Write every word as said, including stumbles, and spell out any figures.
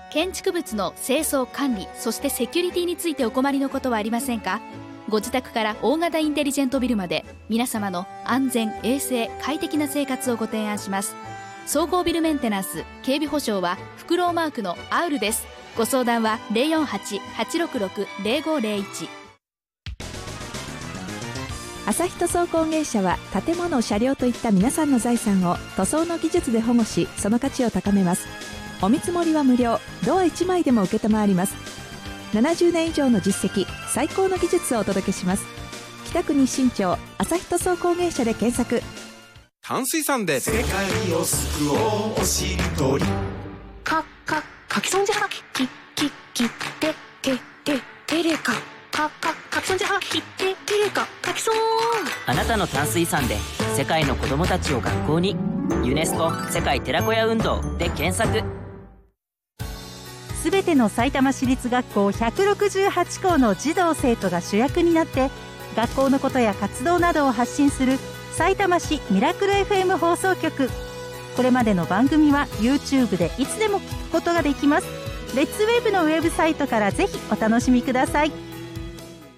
建築物の清掃管理、そしてセキュリティについてお困りのことはありませんか？ご自宅から大型インテリジェントビルまで、皆様の安全衛生快適な生活をご提案します。総合ビルメンテナンス警備保証はフクロウマークのアウルです。ご相談は ゼロよんはち はちろくろく ゼロごゼロいち。 朝日塗装工芸社は建物、車両といった皆さんの財産を塗装の技術で保護し、その価値を高めます。お見積もりは無料、ドアいちまいでも受けたまわります。ななじゅうねん以上の実績、最高の技術をお届けします。北区日新町朝日塗装工芸社で検索。 淡水さんで世界を救おうおしりとりかかかきそんじゃはきききててててれかかかかきそんじゃはきててれかかきそん。 あなたの淡水さんで世界の子どもたちを学校に。ユネスコ世界寺子屋運動で検索。 すべての埼玉市立学校ひゃくろくじゅうはちこうの児童生徒が主役になって、学校のことや活動などを発信するさいたま市ミラクル エフエム 放送局。これまでの番組は YouTube でいつでも聞くことができます。レッツウェブのウェブサイトからぜひお楽しみください。